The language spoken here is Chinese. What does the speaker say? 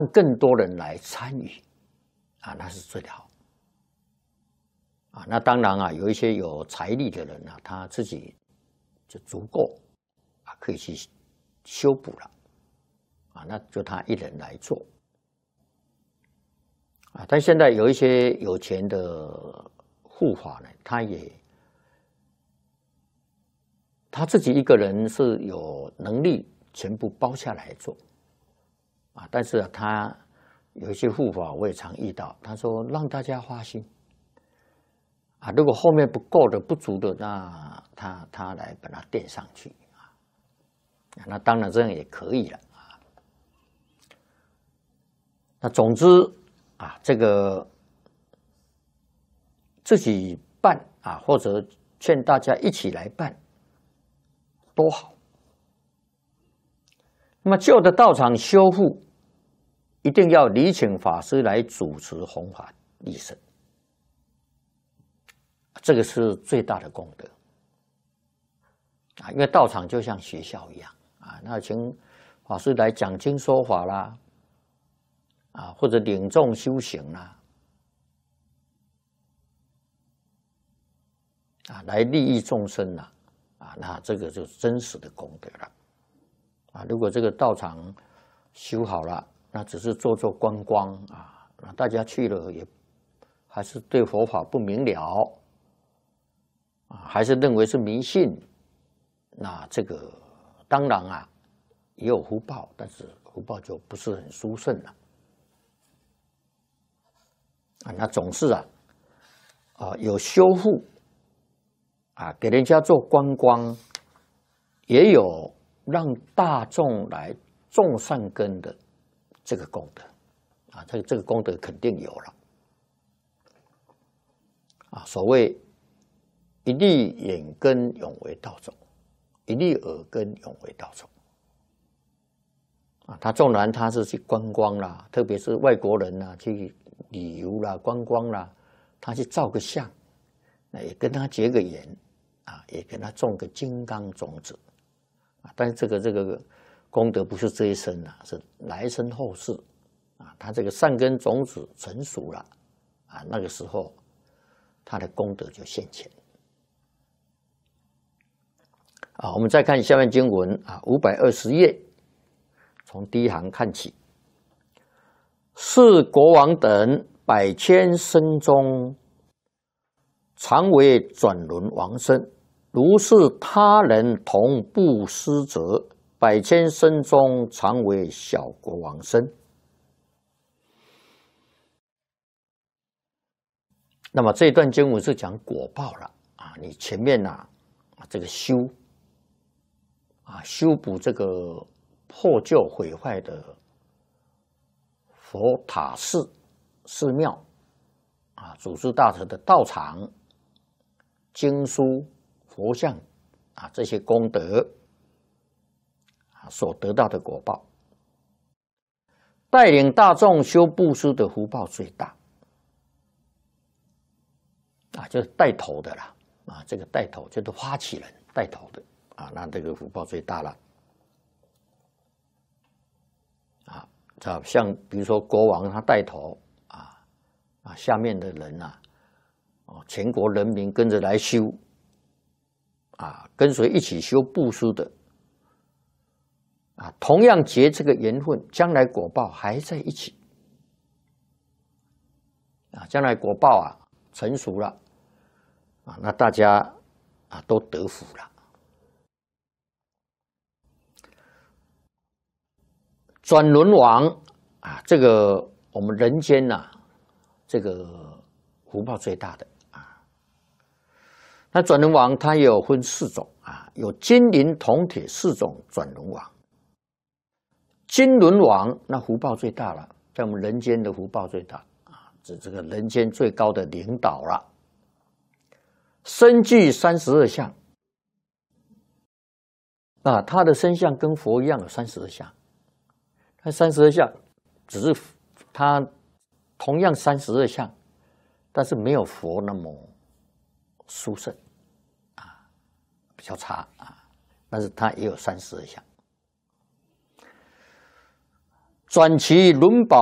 更多人来参与啊，那是最好啊。那当然啊，有一些有财力的人啊，他自己就足够啊，可以去修补了啊，那就他一人来做啊。但现在有一些有钱的护法呢，他自己一个人是有能力全部包下来做啊，但是他有一些护法我也常遇到，他说让大家花心啊，如果后面不够的不足的，那他来把它垫上去啊，那当然这样也可以了啊。那总之啊，这个自己办啊，或者劝大家一起来办，多好。那么旧的道场修复，一定要礼请法师来主持弘法利生，这个是最大的功德啊！因为道场就像学校一样啊，那请法师来讲经说法啦，啊，或者领众修行啦，啊，来利益众生啦，啊，那这个就是真实的功德了。啊，如果这个道场修好了，那只是做观光啊，那大家去了也还是对佛法不明了啊，还是认为是迷信，那这个当然啊也有福报，但是福报就不是很殊胜了啊。那总是有修复啊，给人家做观光，也有让大众来种善根的这个功德啊，这个功德肯定有了啊。所谓一粒眼根永为道种，一粒耳根永为道种啊。他纵然他是去观光啦，特别是外国人啦，去旅游啦、观光啦，他去照个相，那也跟他结个缘啊，也跟他种个金刚种子。但是这个功德不是这一生啊，是来生后世啊。他这个善根种子成熟了啊，那个时候他的功德就现前啊。我们再看下面经文啊，520页，从第一行看起。是国王等百千生中，常为转轮王身。如是他人同布施者，百千生中常为小国王身。那么这一段经文是讲果报了啊，你前面这个修补这个破旧毁坏的佛塔寺庙啊，祖师大德的道场、经书、佛像啊，这些功德啊所得到的果报，带领大众修布施的福报最大啊，就是带头的啦啊，这个带头就是发起人带头的啊，那这个福报最大了啊。像比如说国王他带头下面的人全国人民跟着来修跟随一起修布施的同样结这个缘分，将来果报还在一起将来果报成熟了那大家都得福了。转轮王这个我们人间这个福报最大的那转轮王它也有分4种有金银铜铁4种转轮王。金轮王那福报最大了，在我们人间的福报最大这个人间最高的领导了。身具32相他的身相跟佛一样有32相，那32相只是他同样32相，但是没有佛那么殊胜比较差但是他也有32相。 转其轮宝